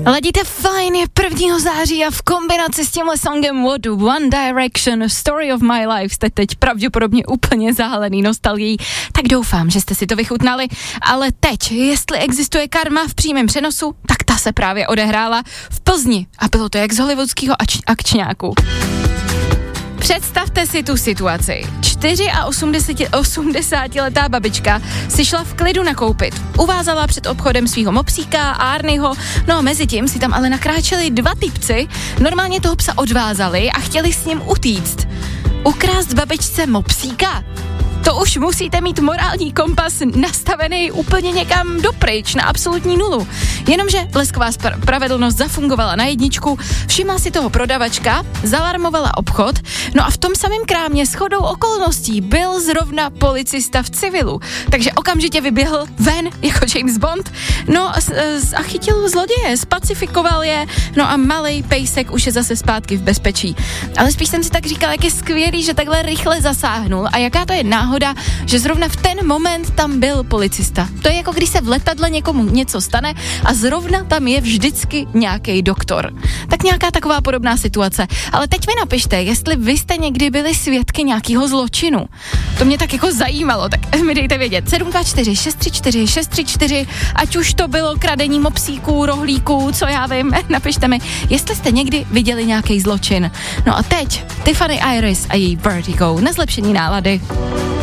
Ladíte fajn, je 1. září a v kombinaci s tímhle songem What One Direction, Story of My Life jste teď pravděpodobně úplně zahalený nostalgií, tak doufám, že jste si to vychutnali, ale teď, jestli existuje karma v přímém přenosu, tak ta se právě odehrála v Plzni a bylo to jak z hollywoodského akčňáku. Představte si tu situaci. 84letá babička si šla v klidu nakoupit. Uvázala před obchodem svýho mopsíka, Arnieho, no a mezi tím si tam ale nakráčeli 2 typci, normálně toho psa odvázali a chtěli s ním utíct. Ukrást babičce mopsíka? To už musíte mít morální kompas nastavený úplně někam dopryč, na absolutní nulu. Jenomže blesková spravedlnost zafungovala na 1, všimla si toho prodavačka, zalarmovala obchod, no a v tom samém krámě shodou okolností byl zrovna policista v civilu, takže okamžitě vyběhl ven jako James Bond, no a chytil zloděje, spacifikoval je, no a malej pejsek už je zase zpátky v bezpečí. Ale spíš jsem si tak říkal, jak je skvělý, že takhle rychle zasáhnul a jaká to je náhoda, že zrovna v ten moment tam byl policista. To je jako když se v letadle někomu něco stane a zrovna tam je vždycky nějaký doktor. Tak nějaká taková podobná situace. Ale teď mi napište, jestli vy jste někdy byli svědky nějakého zločinu. To mě tak jako zajímalo, tak mi dejte vědět. 724 634 634, ať už to bylo kradení mopsíků, rohlíků, co já vím, napište mi, jestli jste někdy viděli nějaký zločin. No a teď Tiffany Iris a její Vertigo na zlepšení nálady.